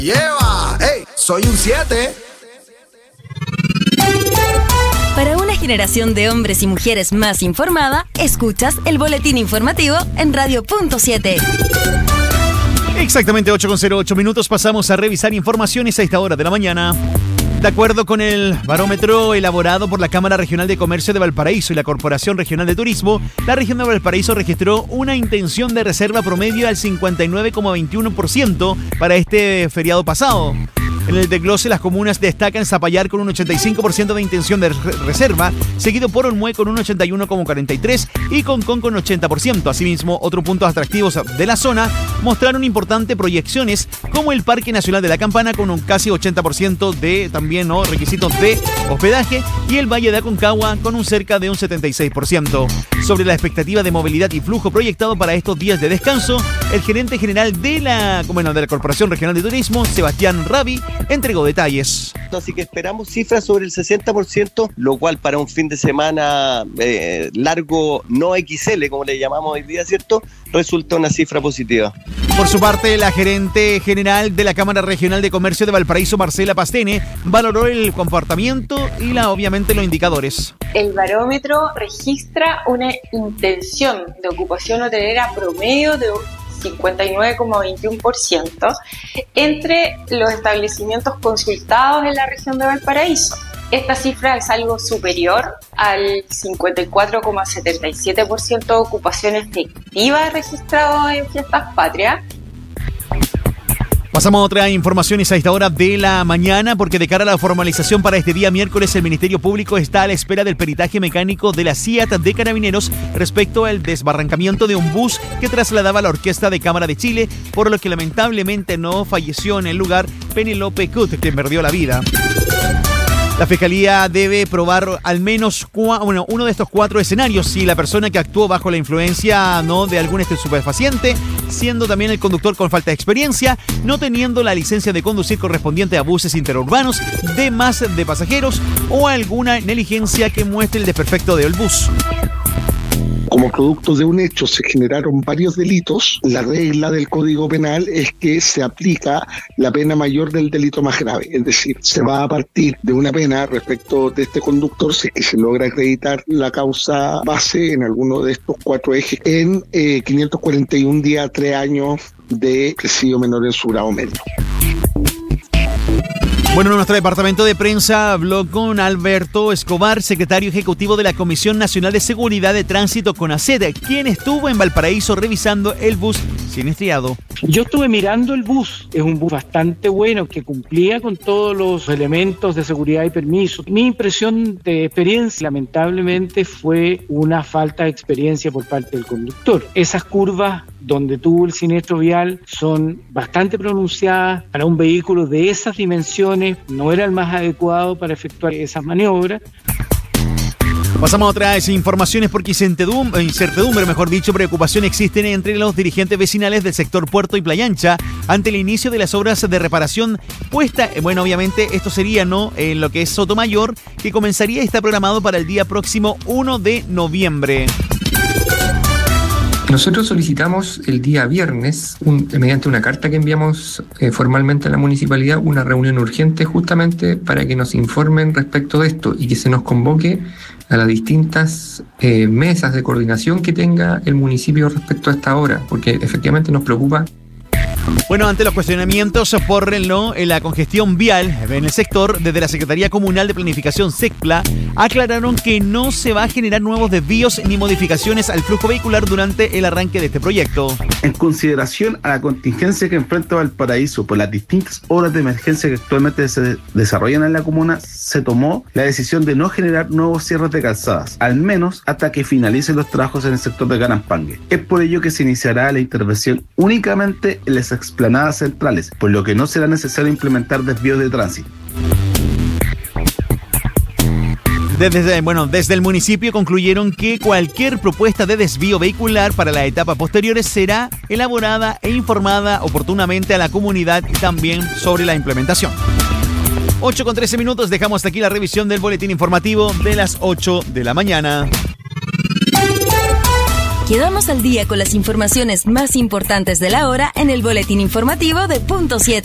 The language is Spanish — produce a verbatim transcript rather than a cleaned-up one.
Lleva, hey, soy un siete. Para una generación de hombres y mujeres más informada, escuchas el boletín informativo en Radio Punto siete. Exactamente ocho con cero ocho minutos, pasamos a revisar informaciones a esta hora de la mañana. De acuerdo con el barómetro elaborado por la Cámara Regional de Comercio de Valparaíso y la Corporación Regional de Turismo, la región de Valparaíso registró una intención de reserva promedio al cincuenta y nueve coma veintiuno por ciento para este feriado pasado. En el desglose, las comunas destacan Zapallar con un ochenta y cinco por ciento de intención de reserva, seguido por Olmué con un ochenta y uno coma cuarenta y tres por ciento y Concón con ochenta por ciento. Asimismo, otros puntos atractivos de la zona mostraron importantes proyecciones, como el Parque Nacional de la Campana con un casi ochenta por ciento de también ¿no? requisitos de hospedaje, y el Valle de Aconcagua con un cerca de un setenta y seis por ciento. Sobre la expectativa de movilidad y flujo proyectado para estos días de descanso, el gerente general de la, bueno, de la Corporación Regional de Turismo, Sebastián Rabi, entregó detalles. Así que esperamos cifras sobre el sesenta por ciento, lo cual para un fin de semana eh, largo, no equis ele, como le llamamos hoy día, ¿cierto?, resulta una cifra positiva. Por su parte, la gerente general de la Cámara Regional de Comercio de Valparaíso, Marcela Pastene, valoró el comportamiento y la, obviamente los indicadores. El barómetro registra una intención de ocupación hotelera promedio de cincuenta y nueve coma veintiuno por ciento entre los establecimientos consultados en la región de Valparaíso. Esta cifra es algo superior al cincuenta y cuatro coma setenta y siete por ciento de ocupación efectiva registrado en Fiestas Patrias. Pasamos a otras informaciones a esta hora de la mañana, porque de cara a la formalización para este día miércoles, el Ministerio Público está a la espera del peritaje mecánico de la CIAT de Carabineros respecto al desbarrancamiento de un bus que trasladaba la Orquesta de Cámara de Chile, por lo que lamentablemente no falleció en el lugar Penélope Cut, quien perdió la vida. La Fiscalía debe probar al menos cua, bueno, uno de estos cuatro escenarios: si la persona que actuó bajo la influencia no de algún estupefaciente, siendo también el conductor con falta de experiencia, no teniendo la licencia de conducir correspondiente a buses interurbanos de más de pasajeros, o alguna negligencia que muestre el desperfecto del bus. Como producto de un hecho se generaron varios delitos. La regla del Código Penal es que se aplica la pena mayor del delito más grave, es decir, se va a partir de una pena respecto de este conductor si es que se logra acreditar la causa base en alguno de estos cuatro ejes en eh, quinientos cuarenta y un días, tres años de presidio menor en su grado medio. Bueno, nuestro departamento de prensa habló con Alberto Escobar, secretario ejecutivo de la Comisión Nacional de Seguridad de Tránsito, CONACET, quien estuvo en Valparaíso revisando el bus siniestrado. Yo estuve mirando el bus, es un bus bastante bueno que cumplía con todos los elementos de seguridad y permiso. Mi impresión de experiencia, lamentablemente, fue una falta de experiencia por parte del conductor. Esas curvas donde tuvo el siniestro vial son bastante pronunciadas. Para un vehículo de esas dimensiones no era el más adecuado para efectuar esas maniobras. Pasamos a otras informaciones, porque incertidumbre, incertidumbre, mejor dicho, preocupación existen entre los dirigentes vecinales del sector Puerto y Playa Ancha ante el inicio de las obras de reparación puesta, bueno, obviamente esto sería, ¿no?, en lo que es Sotomayor, que comenzaría y está programado para el día próximo uno de noviembre. Nosotros solicitamos el día viernes, un, mediante una carta que enviamos eh, formalmente a la municipalidad, una reunión urgente justamente para que nos informen respecto de esto y que se nos convoque a las distintas eh, mesas de coordinación que tenga el municipio respecto a esta obra, porque efectivamente nos preocupa. Bueno, ante los cuestionamientos por el, ¿no? la congestión vial en el sector, desde la Secretaría Comunal de Planificación, SECPLA, aclararon que no se va a generar nuevos desvíos ni modificaciones al flujo vehicular durante el arranque de este proyecto. En consideración a la contingencia que enfrenta Valparaíso por las distintas obras de emergencia que actualmente se desarrollan en la comuna, se tomó la decisión de no generar nuevos cierres de calzadas, al menos hasta que finalicen los trabajos en el sector de Ganampangue. Es por ello que se iniciará la intervención únicamente en las explanadas centrales, por lo que no será necesario implementar desvíos de tránsito. Desde, bueno, desde el municipio concluyeron que cualquier propuesta de desvío vehicular para la etapa posteriores será elaborada e informada oportunamente a la comunidad y también sobre la implementación. ocho con trece minutos, dejamos hasta aquí la revisión del boletín informativo de las ocho de la mañana. Quedamos al día con las informaciones más importantes de la hora en el boletín informativo de Punto siete.